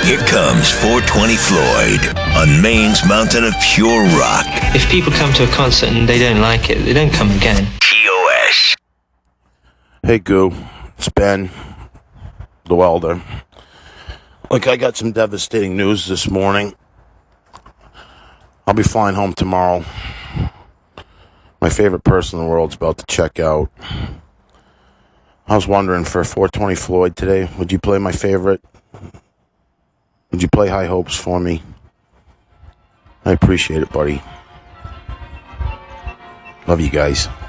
Here comes 420 Floyd on Maine's mountain of pure rock. If people come to a concert and they don't like it, they don't come again. TOS. Hey, Goo. It's Ben, the welder. Look, I got some devastating news this morning. I'll be flying home tomorrow. My favorite person in the world's about to check out. I was wondering, for 420 Floyd today, would you play my favorite? Would you play High Hopes for me? I appreciate it, buddy. Love you guys.